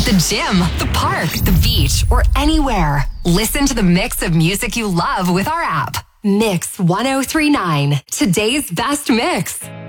at the gym, the park, the beach, or anywhere. Listen to the mix of music you love with our app. Mix 1039, today's best mix.